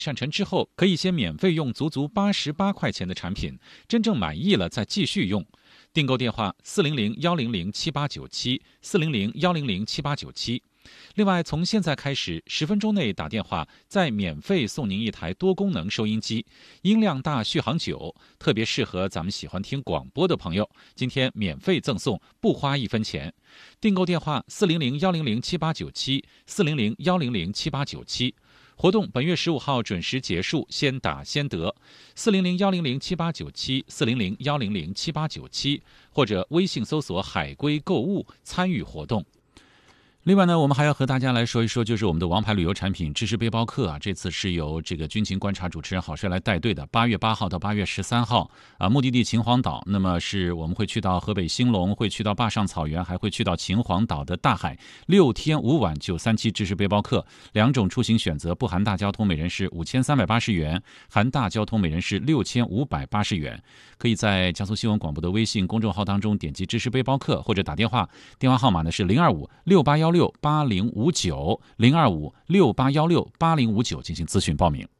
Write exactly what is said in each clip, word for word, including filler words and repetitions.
上陈之后，可以先免费用足足八十八块钱的产品，真正满意了再继续用。订购电话：四零零幺零零七八九七，四零零幺零零七八九七。另外，从现在开始，十分钟内打电话，再免费送您一台多功能收音机，音量大，续航久，特别适合咱们喜欢听广播的朋友。今天免费赠送，不花一分钱。订购电话：四零零幺零零七八九七，四零零幺零零七八九七。活动本月十五号准时结束，先打先得。四零零幺零零七八九七，四零零幺零零七八九七，或者微信搜索“海龟购物”参与活动。另外呢，我们还要和大家来说一说，就是我们的王牌旅游产品知识背包客啊，这次是由这个军情观察主持人郝帅来带队的，八月八号到八月十三号啊，目的地秦皇岛。那么是我们会去到河北兴隆，会去到坝上草原，还会去到秦皇岛的大海，六天五晚九三七知识背包客，两种出行选择，不含大交通，每人是五千三百八十元，含大交通每人是六千五百八十元。可以在江苏新闻广播的微信公众号当中点击知识背包客，或者打电话，电话号码呢是零二五六八幺六八零五九，零二五六八幺六八零五九进行咨询报名。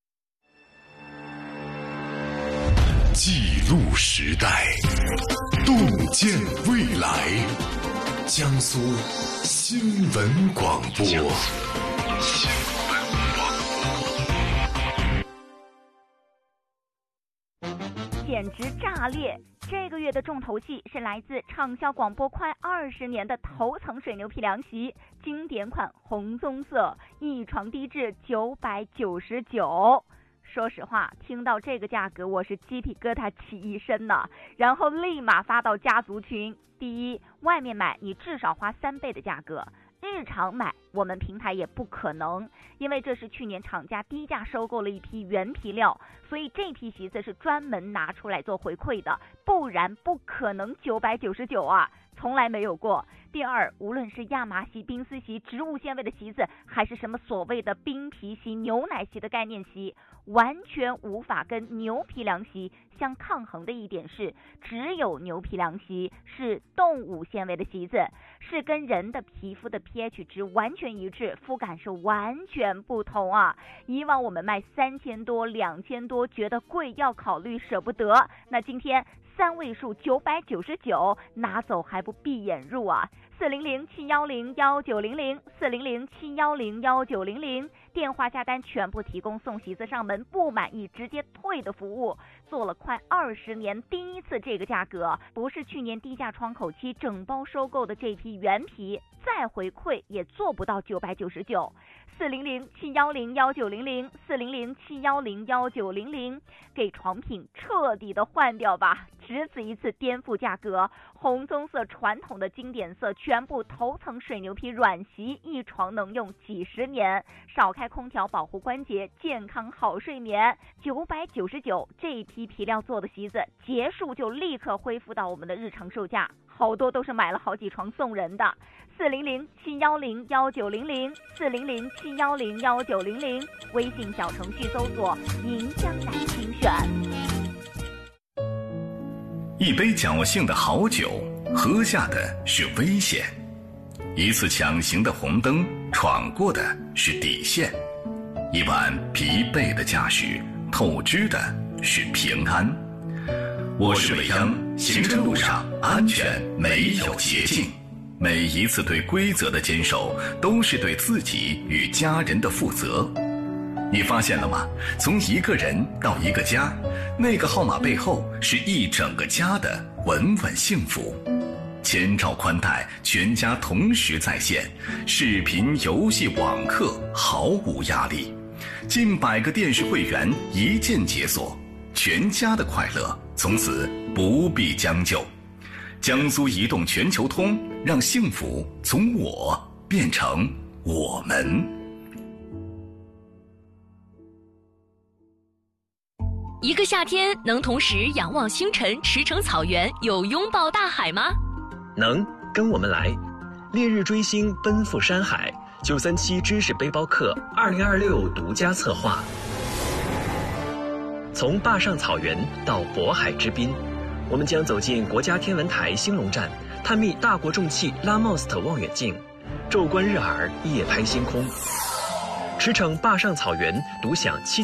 记录时代，洞见未来。江苏新闻广播。 简直炸裂！这个月的重头戏是来自畅销广播快二十年的头层水牛皮凉席，经典款红棕色，一床低至九百九十九。说实话，听到这个价格，我是鸡皮疙瘩起一身呢，然后立马发到家族群。第一，外面买你至少花三倍的价格。日常买我们平台也不可能，因为这是去年厂家低价收购了一批原皮料，所以这批席子是专门拿出来做回馈的，不然不可能九百九十九啊，从来没有过。第二，无论是亚麻席、冰丝席、植物纤维的席子，还是什么所谓的冰皮席、牛奶席的概念席，完全无法跟牛皮凉席相抗衡的一点是，只有牛皮凉席是动物纤维的席子，是跟人的皮肤的 pH 值完全一致，肤感是完全不同啊。以往我们卖三千多、两千多，觉得贵要考虑舍不得，那今天三位数九百九十九，拿走还不闭眼入啊！四零零七幺零幺九零零，四零零七幺零幺九零零，电话下单全部提供送席子上门，不满意直接退的服务。做了快二十年，第一次这个价格，不是去年低价窗口期整包收购的这批原皮，再回馈也做不到九百九十九。四零零七幺零幺九零零，四零零七幺零幺九零零，给床品彻底的换掉吧，只此一次颠覆价格。红棕色传统的经典色，全部头层水牛皮软席，一床能用几十年，少开空调保护关节，健康好睡眠。九百九十九，这一批皮料做的席子结束就立刻恢复到我们的日常售价，好多都是买了好几床送人的。四零零七幺零幺九零零，四零零七幺零幺九零零，微信小程序搜索银江南精选。 一杯侥幸的好酒，喝下的是危险；一次抢行的红灯，闯过的是底线；一晚疲惫的驾驶，透支的是平安。我是未央，行车路上安全没有捷径。每一次对规则的坚守，都是对自己与家人的负责。你发现了吗？从一个人到一个家，那个号码背后是一整个家的稳稳幸福。千兆宽带，全家同时在线，视频、游戏、网课毫无压力。近百个电视会员一键解锁，全家的快乐从此不必将就。江苏移动全球通，让幸福从我变成我们。 一个夏天能同时仰望星辰、驰骋草原，又拥抱大海吗？ 能，跟我们来！烈日追星，奔赴山海。九三七知识背包客二零二六独家策划，从坝上草原到渤海之滨，我们将走进国家天文台兴隆站，探秘大国重器拉莫斯特望远镜，昼观日洱，夜拍星空，驰骋坝上草原，独享七